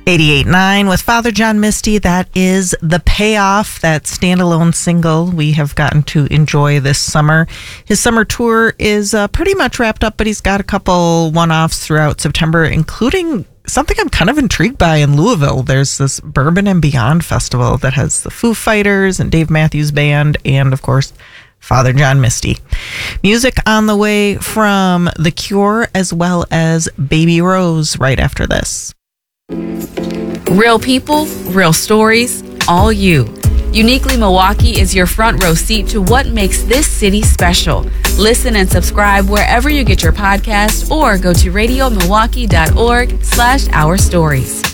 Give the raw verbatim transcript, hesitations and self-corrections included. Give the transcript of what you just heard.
eighty-eight point nine with Father John Misty. That is The Payoff, that standalone single we have gotten to enjoy this summer. His summer tour is uh, pretty much wrapped up, but he's got a couple one-offs throughout September, including something I'm kind of intrigued by in Louisville. There's this Bourbon and Beyond Festival that has the Foo Fighters and Dave Matthews Band and, of course, Father John Misty. Music on the way from The Cure as well as Baby Rose right after this. Real people, real stories, all you. Uniquely Milwaukee is your front row seat to what makes this city special. Listen and subscribe wherever you get your podcast or go to radio milwaukee dot org slash our stories.